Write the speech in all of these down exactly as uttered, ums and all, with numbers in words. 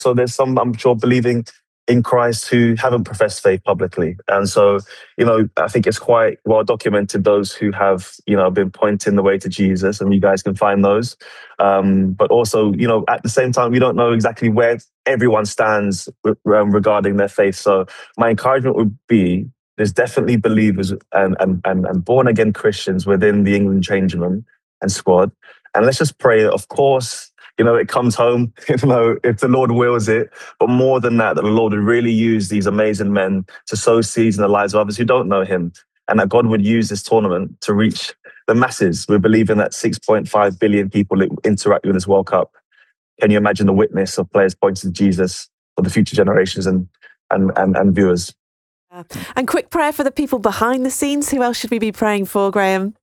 So there's some, I'm sure, believing in Christ who haven't professed faith publicly. And so, you know, I think it's quite well documented, those who have, you know, been pointing the way to Jesus, and you guys can find those. Um, but also, you know, at the same time, we don't know exactly where everyone stands re- um, regarding their faith. So my encouragement would be, there's definitely believers and, and, and, and born again Christians within the England changeman and squad. And let's just pray that, of course, you know, it comes home, you know, if the Lord wills it. But more than that, that the Lord would really use these amazing men to sow seeds in the lives of others who don't know him. And that God would use this tournament to reach the masses. We're believing that six point five billion people interact with this World Cup. Can you imagine the witness of players pointing to Jesus for the future generations and and and, and viewers? Uh, and quick prayer for the people behind the scenes. Who else should we be praying for, Graham?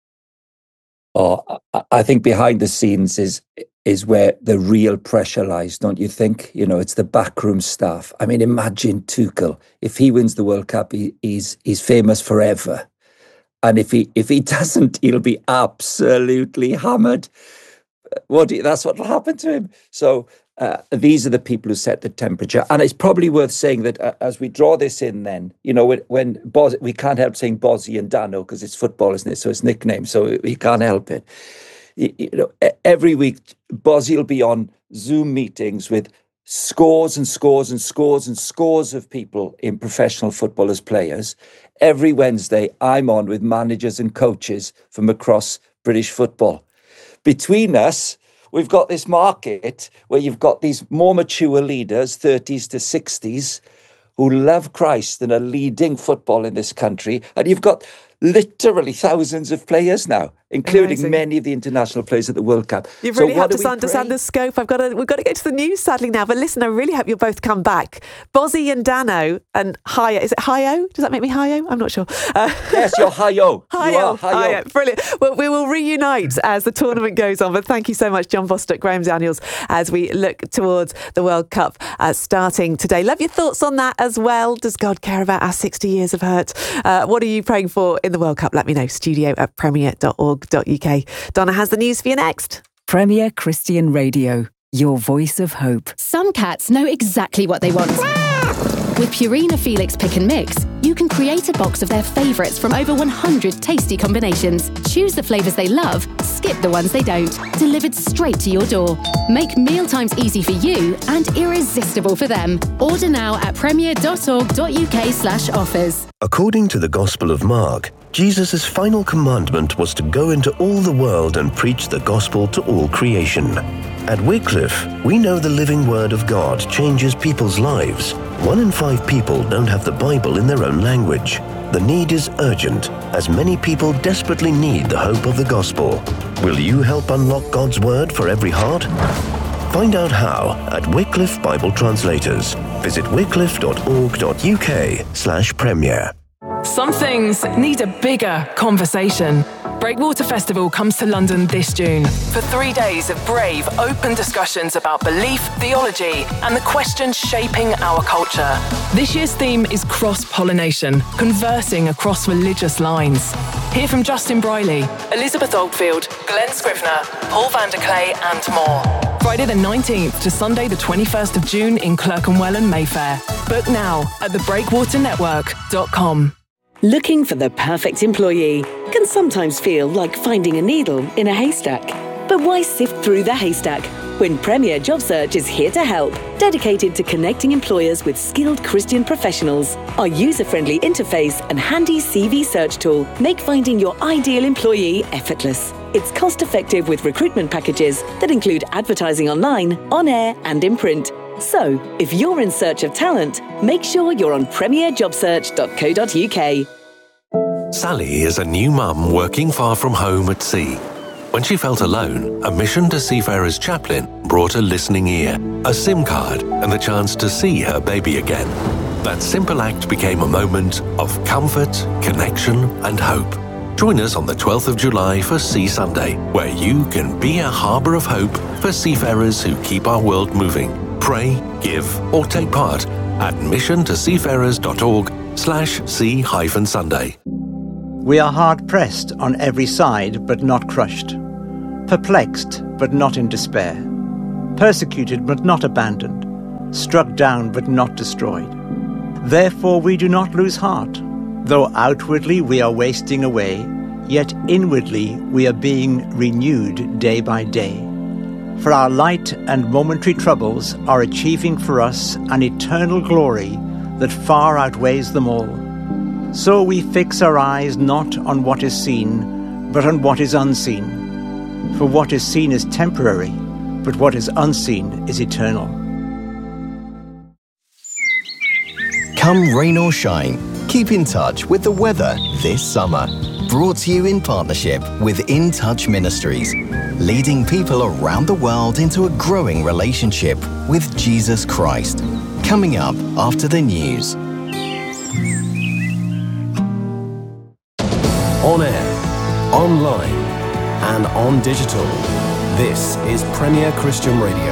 Oh, I think behind the scenes is is where the real pressure lies, don't you think? You know, it's the backroom staff. I mean, imagine Tuchel. If he wins the World Cup, he, he's he's famous forever. And if he if he doesn't, he'll be absolutely hammered. What do you, that's what will happen to him. So uh, these are the people who set the temperature. And it's probably worth saying that uh, as we draw this in then, you know, when, when Boz, we can't help saying Bozzy and Dano because it's football, isn't it? So it's nicknames, so we can't help it. You, you know, every week, Bozzy will be on Zoom meetings with scores and scores and scores and scores of people in professional football as players. Every Wednesday, I'm on with managers and coaches from across British football. Between us, we've got this market where you've got these more mature leaders, thirties to sixties, who love Christ and are leading football in this country. And you've got literally thousands of players now, including Amazing. many of the international players at the World Cup. You so really have to understand pray? the scope. I've got to, we've got to get to the news, sadly, now. But listen, I really hope you'll both come back. Bozzy and Dano and Hayo. Is it Hayo? Does that make me Hayo? I'm not sure. Uh, yes, you're Hayo. Hayo. You are Hayo. Hayo. Brilliant. Well, we will reunite as the tournament goes on. But thank you so much, John Bostock, Graham Daniels, as we look towards the World Cup uh, starting today. Love your thoughts on that as well. Does God care about our sixty years of hurt? Uh, what are you praying for in the World Cup? Let me know. Studio at premier dot org dot uk. Donna has the news for you next. Premier Christian Radio, your voice of hope. Some cats know exactly what they want. With Purina Felix Pick and Mix, you can create a box of their favourites from over one hundred tasty combinations. Choose the flavours they love, skip the ones they don't. Delivered straight to your door. Make mealtimes easy for you and irresistible for them. Order now at premier dot org dot uk slash offers. According to the Gospel of Mark, Jesus' final commandment was to go into all the world and preach the gospel to all creation. At Wycliffe, we know the living word of God changes people's lives. One in five people don't have the Bible in their own language. The need is urgent, as many people desperately need the hope of the gospel. Will you help unlock God's word for every heart? Find out how at Wycliffe Bible Translators. Visit wycliffe dot org dot uk slash premier. Some things need a bigger conversation. Breakwater Festival comes to London this June for three days of brave, open discussions about belief, theology, and the questions shaping our culture. This year's theme is cross-pollination, conversing across religious lines. Hear from Justin Briley, Elizabeth Oldfield, Glenn Scrivener, Paul van der Clay, and more. Friday the nineteenth to Sunday the twenty-first of June in Clerkenwell and Mayfair. Book now at the breakwater network dot com. Looking for the perfect employee can sometimes feel like finding a needle in a haystack. But why sift through the haystack when Premier Job Search is here to help, dedicated to connecting employers with skilled Christian professionals? Our user-friendly interface and handy C V search tool make finding your ideal employee effortless. It's cost-effective with recruitment packages that include advertising online, on air, and in print. So, if you're in search of talent, make sure you're on premier job search dot co dot uk. Sally is a new mum working far from home at sea. When she felt alone, a Mission to Seafarers chaplain brought a listening ear, a SIM card, and the chance to see her baby again. That simple act became a moment of comfort, connection, and hope. Join us on the twelfth of July for Sea Sunday, where you can be a harbour of hope for seafarers who keep our world moving. Pray, give, or take part at mission to seafarers dot org slash sea hyphen Sunday. We are hard-pressed on every side, but not crushed. Perplexed, but not in despair. Persecuted, but not abandoned. struck down but not destroyed. Therefore we do not lose heart. Though outwardly we are wasting away, yet inwardly we are being renewed day by day. For our light and momentary troubles are achieving for us an eternal glory that far outweighs them all. So we fix our eyes not on what is seen, but on what is unseen. For what is seen is temporary, but what is unseen is eternal. Come rain or shine, keep in touch with the weather this summer. Brought to you in partnership with In Touch Ministries, leading people around the world into a growing relationship with Jesus Christ. Coming up after the news. On air, online, and on digital. This is Premier Christian Radio.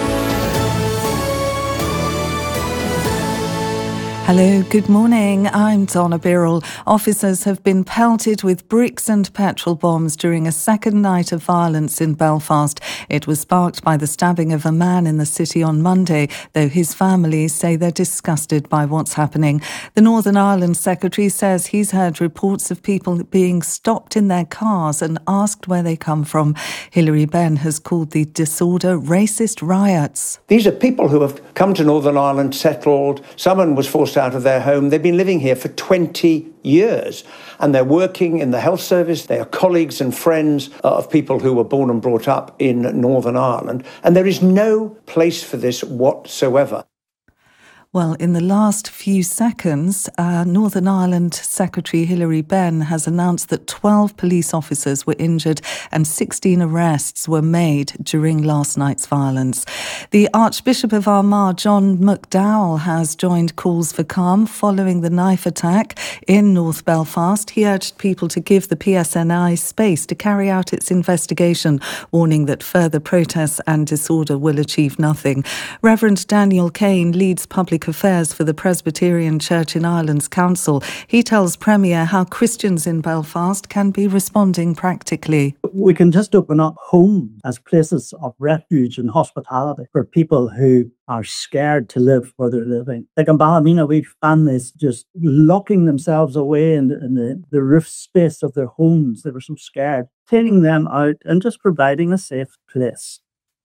Hello, good morning. I'm Donna Birrell. Officers have been pelted with bricks and petrol bombs during a second night of violence in Belfast. It was sparked by the stabbing of a man in the city on Monday, though his family say they're disgusted by what's happening. The Northern Ireland Secretary says he's heard reports of people being stopped in their cars and asked where they come from. Hilary Benn has called the disorder racist riots. These are people who have come to Northern Ireland, settled. Someone was forced out of their home. They've been living here for twenty years and they're working in the health service. They are colleagues and friends of people who were born and brought up in Northern Ireland, and there is no place for this whatsoever. Well, in the last few seconds, uh, Northern Ireland Secretary Hilary Benn has announced that twelve police officers were injured and sixteen arrests were made during last night's violence. The Archbishop of Armagh, John McDowell, has joined calls for calm following the knife attack in North Belfast. He urged people to give the P S N I space to carry out its investigation, warning that further protests and disorder will achieve nothing. Reverend Daniel Kane leads public affairs for the Presbyterian Church in Ireland's council. He tells Premier how Christians in Belfast can be responding practically. We can just open up home as places of refuge and hospitality for people who are scared to live where they're living. Like in Ballymena, we've families just locking themselves away in, the, in the, the roof space of their homes. They were so scared. Taking them out and just providing a safe place.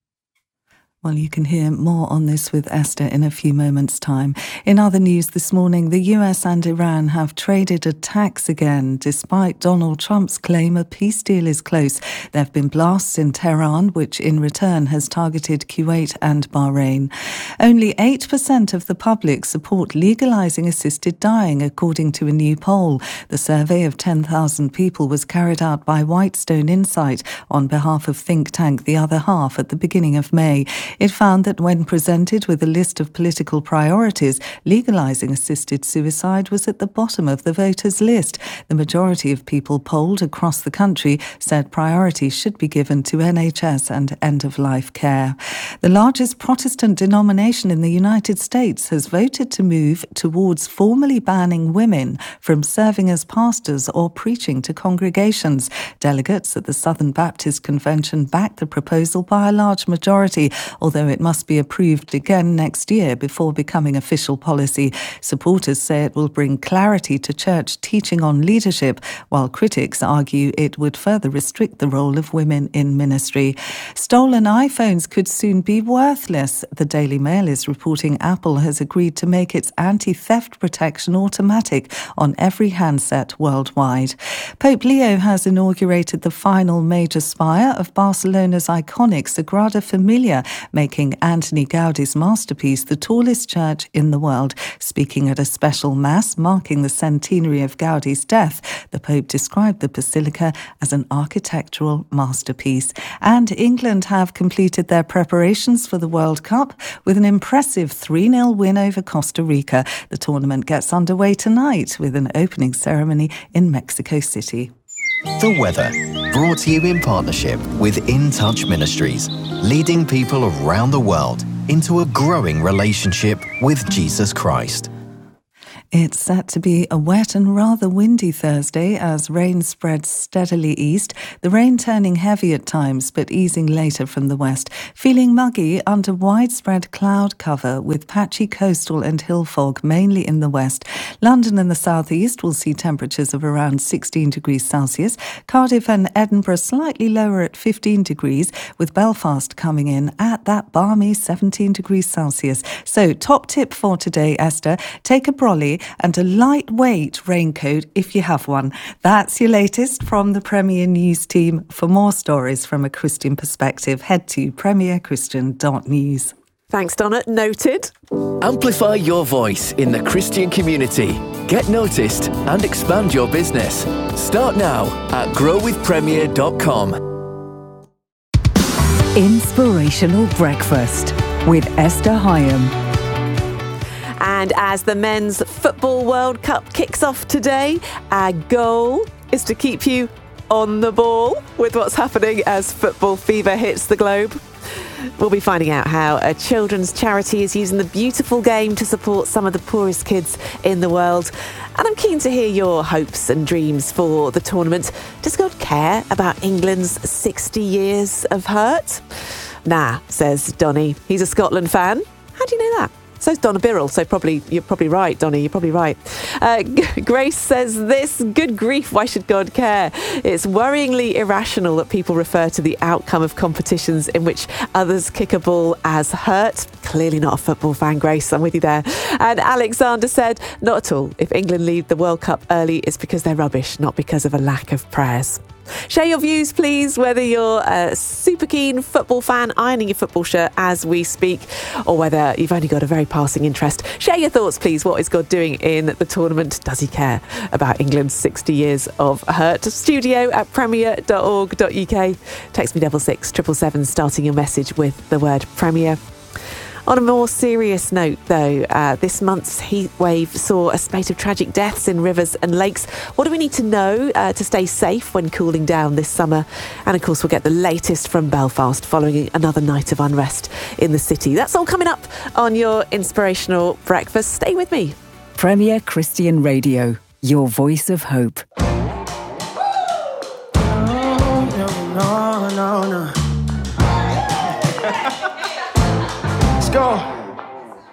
Well, you can hear more on this with Esther in a few moments' time. In other news this morning, the U S and Iran have traded attacks again, despite Donald Trump's claim a peace deal is close. There have been blasts in Tehran, which in return has targeted Kuwait and Bahrain. Only eight percent of the public support legalising assisted dying, according to a new poll. The survey of ten thousand people was carried out by Whitestone Insight on behalf of think tank The Other Half at the beginning of May. It found that when presented with a list of political priorities, legalising assisted suicide was at the bottom of the voters' list. The majority of people polled across the country said priority should be given to N H S and end-of-life care. The largest Protestant denomination in the United States has voted to move towards formally banning women from serving as pastors or preaching to congregations. Delegates at the Southern Baptist Convention backed the proposal by a large majority, although it must be approved again next year before becoming official policy. Supporters say it will bring clarity to church teaching on leadership, while critics argue it would further restrict the role of women in ministry. Stolen iPhones could soon be worthless. The Daily Mail is reporting Apple has agreed to make its anti-theft protection automatic on every handset worldwide. Pope Leo has inaugurated the final major spire of Barcelona's iconic Sagrada Familia, making Antoni Gaudi's masterpiece the tallest church in the world. Speaking at a special mass marking the centenary of Gaudi's death, the Pope described the basilica as an architectural masterpiece. And England have completed their preparations for the World Cup with an impressive three nil win over Costa Rica. The tournament gets underway tonight with an opening ceremony in Mexico City. The weather, brought to you in partnership with In Touch Ministries, leading people around the world into a growing relationship with Jesus Christ. It's set to be a wet and rather windy Thursday as rain spreads steadily east, the rain turning heavy at times but easing later from the west, feeling muggy under widespread cloud cover with patchy coastal and hill fog mainly in the west. London and the southeast will see temperatures of around sixteen degrees Celsius, Cardiff and Edinburgh slightly lower at fifteen degrees, with Belfast coming in at that balmy seventeen degrees Celsius. So top tip for today, Esther, take a brolly and a lightweight raincoat if you have one. That's your latest from the Premier News team. For more stories from a Christian perspective, head to premier christian dot news. Thanks, Donna. Noted. Amplify your voice in the Christian community. Get noticed and expand your business. Start now at grow with premier dot com. Inspirational Breakfast with Esther Hyam. And as the Men's Football World Cup kicks off today, our goal is to keep you on the ball with what's happening as football fever hits the globe. We'll be finding out how a children's charity is using the beautiful game to support some of the poorest kids in the world. And I'm keen to hear your hopes and dreams for the tournament. Does God care about England's sixty years of hurt? Nah, says Donny. He's a Scotland fan. How do you know that? So's Donna Birrell, so probably you're probably right, Donny, you're probably right. Uh, Grace says this, good grief, why should God care? It's worryingly irrational that people refer to the outcome of competitions in which others kick a ball as hurt. Clearly not a football fan, Grace, I'm with you there. And Alexander said, not at all. If England lead the World Cup early, it's because they're rubbish, not because of a lack of prayers. Share your views, please, whether you're a super keen football fan ironing your football shirt as we speak, or whether you've only got a very passing interest. Share your thoughts, please. What is God doing in the tournament? Does he care about England's sixty years of hurt? Studio at premier dot org dot uk. Text me double six triple seven, starting your message with the word Premier. On a more serious note, though, uh, this month's heat wave saw a spate of tragic deaths in rivers and lakes. What do we need to know uh, to stay safe when cooling down this summer? And of course, we'll get the latest from Belfast following another night of unrest in the city. That's all coming up on your Inspirational Breakfast. Stay with me. Premier Christian Radio, your voice of hope. No, no, no, no. Let's go.